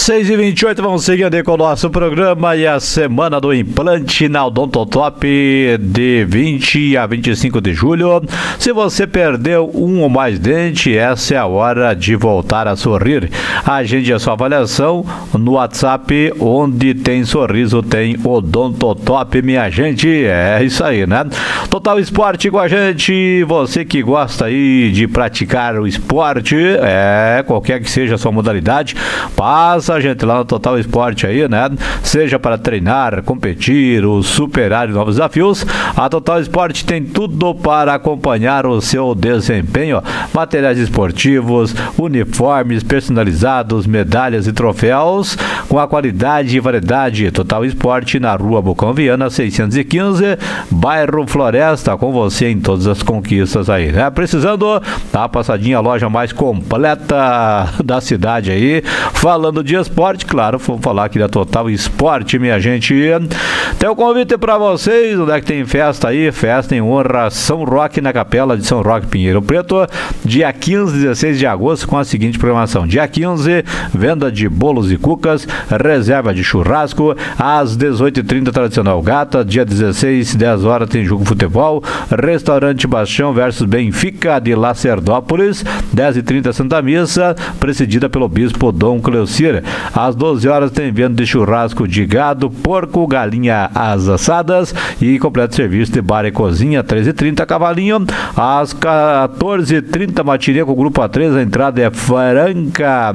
6h28, vamos seguindo com o nosso programa e a semana do implante na Odontotop de 20 a 25 de julho. Se você perdeu um ou mais dentes, essa é a hora de voltar a sorrir. Agende a sua avaliação no WhatsApp, onde tem sorriso, tem Odontotop, minha gente. É isso aí, né? Total Esporte com a gente, você que gosta aí de praticar o esporte, qualquer que seja a sua modalidade, passa a gente lá no Total Esporte aí, né? Seja para treinar, competir ou superar novos desafios, a Total Esporte tem tudo para acompanhar o seu desempenho. Materiais esportivos, uniformes personalizados, medalhas e troféus com a qualidade e variedade. Total Esporte na Rua Bocão Viana 615, bairro Floresta, com você em todas as conquistas aí, né? Precisando, tá passadinha, a loja mais completa da cidade aí, falando de esporte, claro, vamos falar aqui da Total Esporte, minha gente. Tem um convite para vocês, onde é que tem festa aí? Festa em honra a São Roque, na Capela de São Roque, Pinheiro Preto, dia 15 e 16 de agosto, com a seguinte programação: dia 15, venda de bolos e cucas, reserva de churrasco, às 18h30, tradicional gata. Dia 16, 10 horas, tem jogo de futebol, restaurante Bastião versus Benfica de Lacerdópolis, 10h30, Santa Missa, presidida pelo bispo Dom Cleocir. Às 12 horas tem venda de churrasco de gado, porco, galinha, as assadas e completo serviço de bar e cozinha. 13h30, cavalinho. Às 14h30, matinê com o grupo A3, a entrada é franca.